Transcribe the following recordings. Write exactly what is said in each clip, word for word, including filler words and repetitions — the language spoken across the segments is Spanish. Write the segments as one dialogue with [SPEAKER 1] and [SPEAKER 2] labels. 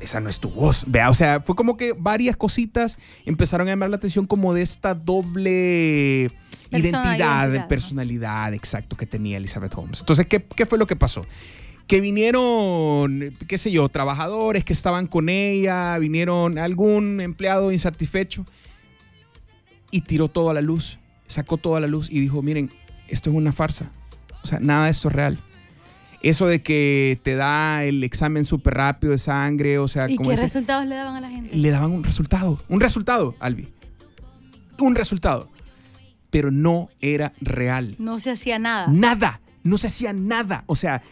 [SPEAKER 1] esa no es tu voz. Vea, o sea, fue como que varias cositas empezaron a llamar la atención como de esta doble identidad, identidad personalidad, ¿no? Exacto, que tenía Elizabeth Holmes. Entonces, ¿qué, qué fue lo que pasó? Que vinieron, qué sé yo, trabajadores que estaban con ella, vinieron algún empleado insatisfecho y tiró todo a la luz, sacó todo a la luz y dijo, miren, esto es una farsa. O sea, nada de esto es real. Eso de que te da el examen súper rápido de sangre, o sea...
[SPEAKER 2] ¿Y
[SPEAKER 1] como
[SPEAKER 2] qué
[SPEAKER 1] ese,
[SPEAKER 2] resultados le daban a la gente?
[SPEAKER 1] Le daban un resultado, un resultado, Albi. Un resultado. Pero no era real.
[SPEAKER 2] No se hacía nada.
[SPEAKER 1] Nada, no se hacía nada. O sea...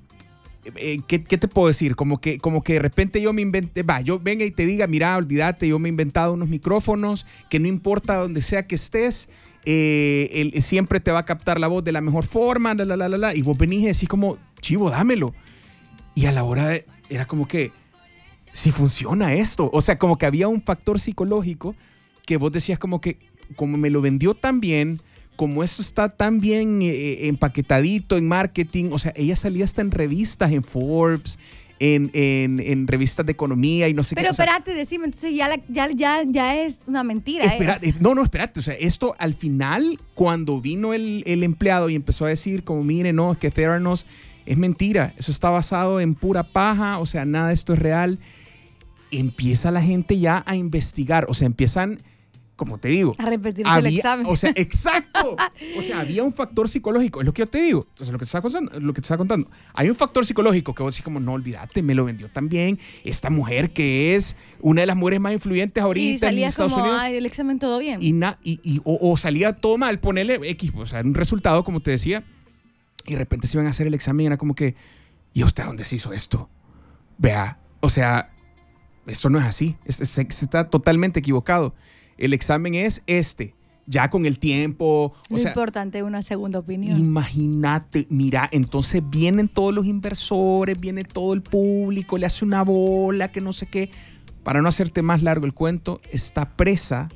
[SPEAKER 1] Eh, ¿qué, ¿Qué te puedo decir? Como que, como que de repente yo me inventé, va, yo venga y te diga, mira, olvídate, yo me he inventado unos micrófonos que no importa donde sea que estés, eh, él siempre te va a captar la voz de la mejor forma, la, la, la, la, la, y vos venís y decís como, chivo, dámelo. Y a la hora de, era como que, si funciona esto, o sea, como que había un factor psicológico que vos decías como que, como me lo vendió tan bien, como esto está tan bien eh, empaquetadito en marketing, o sea, ella salía hasta en revistas, en Forbes, en, en, en revistas de economía y no sé
[SPEAKER 2] Pero
[SPEAKER 1] qué. Pero
[SPEAKER 2] espérate, sea, decime, entonces ya, la, ya, ya, ya es una mentira.
[SPEAKER 1] Espera, eh, no, no, espérate, o sea, esto al final, cuando vino el, el empleado y empezó a decir como, mire, no, es que Theranos es mentira, eso está basado en pura paja, o sea, nada de esto es real, empieza la gente ya a investigar, o sea, empiezan... Como te digo.
[SPEAKER 2] A repetirse
[SPEAKER 1] había,
[SPEAKER 2] el examen.
[SPEAKER 1] O sea, exacto. O sea, había un factor psicológico. Es lo que yo te digo. Entonces, lo que te estaba contando. Lo que te estaba contando. Hay un factor psicológico que vos decís como, no, olvídate, me lo vendió también. Esta mujer que es una de las mujeres más influyentes ahorita en Estados
[SPEAKER 2] como,
[SPEAKER 1] Unidos.
[SPEAKER 2] Ay, el examen todo bien.
[SPEAKER 1] Y, na, y, y o, o salía todo mal, ponerle X. O sea, un resultado, como te decía. Y de repente se iban a hacer el examen y era como que, ¿y a usted dónde se hizo esto? Vea, o sea, esto no es así. Es, es, es, está totalmente equivocado. El examen es este, ya con el tiempo.
[SPEAKER 2] Lo
[SPEAKER 1] o sea,
[SPEAKER 2] importante es una segunda opinión.
[SPEAKER 1] Imagínate, mira, entonces vienen todos los inversores, viene todo el público, le hace una bola, que no sé qué. Para no hacerte más largo el cuento, esta presa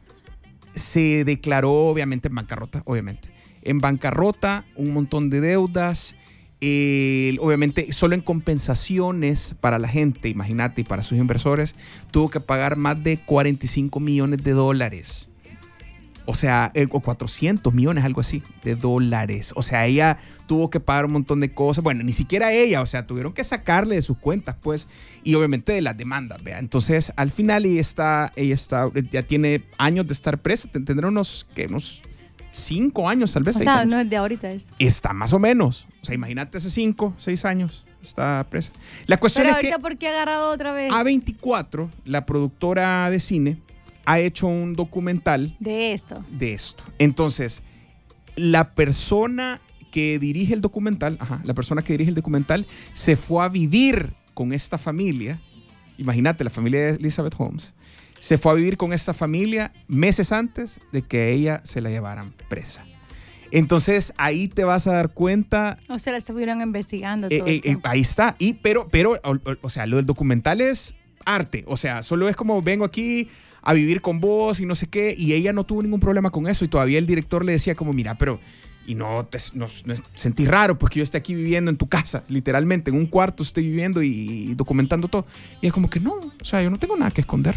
[SPEAKER 1] se declaró obviamente en bancarrota, obviamente. En bancarrota, un montón de deudas. Eh, obviamente solo en compensaciones para la gente, imagínate, y para sus inversores, tuvo que pagar más de cuarenta y cinco millones de dólares. O sea, eh, o cuatrocientos millones, algo así, de dólares. O sea, ella tuvo que pagar un montón de cosas. Bueno, ni siquiera ella, o sea, tuvieron que sacarle de sus cuentas, pues, y obviamente de las demandas, ¿vea? Entonces, al final ella está, ella está, ya tiene años de estar presa, tendrá unos, ¿qué? Unos cinco años, tal vez.
[SPEAKER 2] O
[SPEAKER 1] seis
[SPEAKER 2] sea,
[SPEAKER 1] años.
[SPEAKER 2] no es de ahorita esto.
[SPEAKER 1] Está más o menos. O sea, imagínate hace cinco, seis años. Está presa. La cuestión
[SPEAKER 2] Pero
[SPEAKER 1] es
[SPEAKER 2] ahorita,
[SPEAKER 1] que
[SPEAKER 2] ¿por qué ha agarrado otra vez?
[SPEAKER 1] A veinticuatro, la productora de cine, ha hecho un documental
[SPEAKER 2] de esto.
[SPEAKER 1] De esto. Entonces, la persona que dirige el documental, ajá, la persona que dirige el documental se fue a vivir con esta familia. Imagínate, la familia de Elizabeth Holmes. Se fue a vivir con esta familia meses antes de que ella se la llevaran presa. Entonces, ahí te vas a dar cuenta.
[SPEAKER 2] O sea, la estuvieron investigando.
[SPEAKER 1] Eh,
[SPEAKER 2] todo
[SPEAKER 1] eh, eh, ahí está. Y, pero, pero o, o sea, lo del documental es arte. O sea, solo es como vengo aquí a vivir con vos y no sé qué. Y ella no tuvo ningún problema con eso. Y todavía el director le decía como, mira, pero... Y no te no, no, sentí raro pues que yo esté aquí viviendo en tu casa, literalmente, en un cuarto estoy viviendo y, y documentando todo. Y es como que no, o sea, yo no tengo nada que esconder.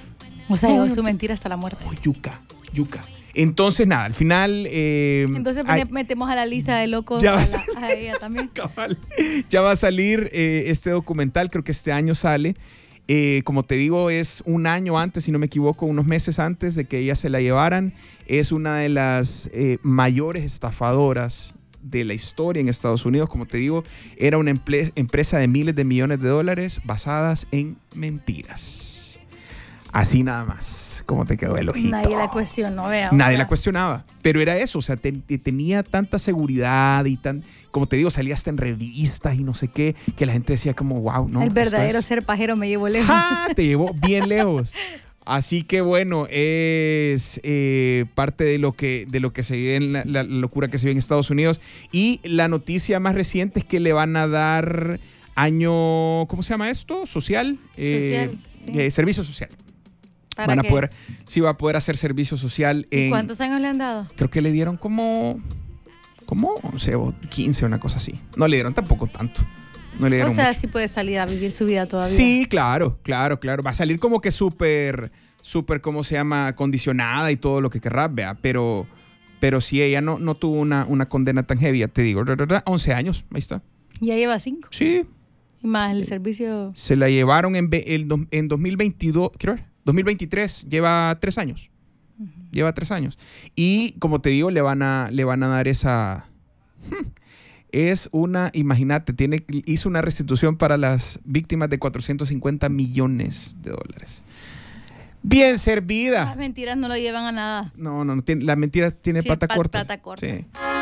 [SPEAKER 2] O sea,
[SPEAKER 1] no,
[SPEAKER 2] llevó
[SPEAKER 1] no
[SPEAKER 2] su
[SPEAKER 1] te...
[SPEAKER 2] mentira hasta la muerte.
[SPEAKER 1] Oh, yuca, yuca. Entonces, nada, al final... Eh,
[SPEAKER 2] Entonces
[SPEAKER 1] hay,
[SPEAKER 2] metemos a la lista de locos
[SPEAKER 1] ya
[SPEAKER 2] a,
[SPEAKER 1] a,
[SPEAKER 2] la, a ella también.
[SPEAKER 1] Cabal, ya va a salir eh, este documental, creo que este año sale. Eh, como te digo, es un año antes, si no me equivoco, unos meses antes de que ella se la llevaran. Es una de las eh, mayores estafadoras de la historia en Estados Unidos. Como te digo, era una emple- empresa de miles de millones de dólares basadas en mentiras. Así nada más. ¿Cómo te quedó el ojito?
[SPEAKER 2] Nadie la cuestionó, vea.
[SPEAKER 1] Nadie
[SPEAKER 2] sea.
[SPEAKER 1] la cuestionaba. Pero era eso, o sea, te, te tenía tanta seguridad y tan, como te digo, salía hasta en revistas y no sé qué, que la gente decía como, wow, no.
[SPEAKER 2] El verdadero
[SPEAKER 1] es...
[SPEAKER 2] ser pajero me llevó lejos.
[SPEAKER 1] ¡Ja! Te llevó bien lejos. Así que bueno, es eh, parte de lo que de lo que se vive en la, la locura que se vive en Estados Unidos. Y la noticia más reciente es que le van a dar año, ¿cómo se llama esto? Social.
[SPEAKER 2] Social,
[SPEAKER 1] eh,
[SPEAKER 2] sí.
[SPEAKER 1] eh, servicio social.
[SPEAKER 2] ¿Para
[SPEAKER 1] Van a
[SPEAKER 2] qué
[SPEAKER 1] poder,
[SPEAKER 2] es?
[SPEAKER 1] sí va a poder hacer servicio social.
[SPEAKER 2] ¿Y
[SPEAKER 1] en,
[SPEAKER 2] cuántos años le han dado?
[SPEAKER 1] Creo que le dieron como, como, no sé, quince o una cosa así. No le dieron tampoco tanto. No le dieron
[SPEAKER 2] O sea,
[SPEAKER 1] mucho.
[SPEAKER 2] sí puede salir a vivir su vida todavía.
[SPEAKER 1] Sí, claro, claro, claro. Va a salir como que súper, súper, ¿cómo se llama? Condicionada y todo lo que querrás, vea. Pero, pero sí, ella no, no tuvo una, una condena tan heavy, ya te digo. once años, ahí está.
[SPEAKER 2] Ya lleva cinco.
[SPEAKER 1] Sí.
[SPEAKER 2] Y más el servicio.
[SPEAKER 1] Se la llevaron en, ve- el do- en dos mil veintidós, quiero ver, dos mil veintitrés, lleva tres años. Uh-huh. Lleva tres años. Y como te digo, le van a, le van a dar esa... Es una, imagínate, tiene, hizo una restitución para las víctimas de cuatrocientos cincuenta millones de dólares. Bien
[SPEAKER 2] Las
[SPEAKER 1] servida.
[SPEAKER 2] mentiras no lo llevan a nada.
[SPEAKER 1] No, no, no tiene, la mentira tiene
[SPEAKER 2] Sí,
[SPEAKER 1] pata
[SPEAKER 2] pa-
[SPEAKER 1] corta.
[SPEAKER 2] pata corta.
[SPEAKER 1] Sí.